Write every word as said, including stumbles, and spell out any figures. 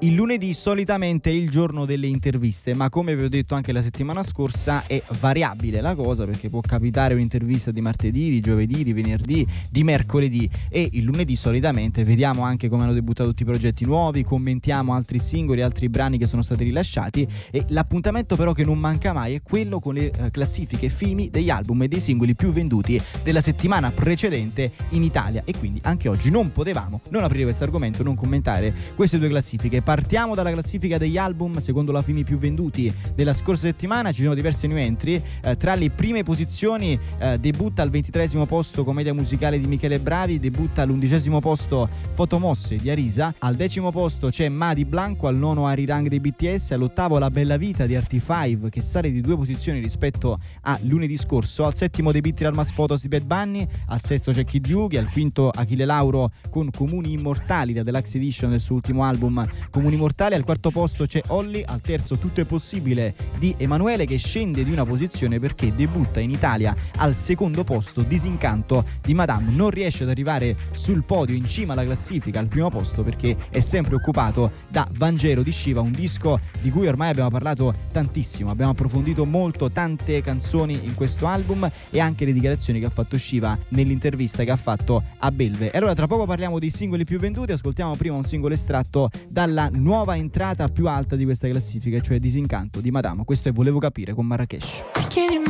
Il lunedì solitamente è il giorno delle interviste, ma come vi ho detto anche la settimana scorsa è variabile la cosa, perché può capitare un'intervista di martedì, di giovedì, di venerdì, di mercoledì, e il lunedì solitamente vediamo anche come hanno debuttato tutti i progetti nuovi, commentiamo altri singoli, altri brani che sono stati rilasciati, e l'appuntamento però che non manca mai è quello con le eh, classifiche F I M I degli album e dei singoli più venduti della settimana precedente in Italia, e quindi anche oggi non potevamo non aprire questo argomento, non commentare queste due classifiche. Partiamo dalla classifica degli album secondo la F I M I più venduti della scorsa settimana. Ci sono diversi new entry, eh, tra le prime posizioni eh, debutta al ventitreesimo posto Commedia musicale di Michele Bravi, debutta all'undicesimo posto Fotomosse di Arisa, al decimo posto c'è Ma di Blanco, al nono Arirang dei B T S, all'ottavo La Bella Vita di Arty cinque che sale di due posizioni rispetto a lunedì scorso, al settimo The Bitter Almas Photos di Bad Bunny, al sesto c'è Kid Yugi, al quinto Achille Lauro con Comuni Immortali, la Deluxe Edition del suo ultimo album Comuni Mortali, al quarto posto c'è Olly, al terzo Tutto è possibile di Emanuele che scende di una posizione perché debutta in Italia al secondo posto Disincanto di Madame, non riesce ad arrivare sul podio in cima alla classifica al primo posto perché è sempre occupato da Vangelo di Shiva, un disco di cui ormai abbiamo parlato tantissimo, abbiamo approfondito molto, tante canzoni in questo album e anche le dichiarazioni che ha fatto Shiva nell'intervista che ha fatto a Belve. E allora tra poco parliamo dei singoli più venduti, ascoltiamo prima un singolo estratto dalla nuova entrata più alta di questa classifica, cioè Disincanto di Madama. Questo è Volevo capire con Marrakesh. Chiedi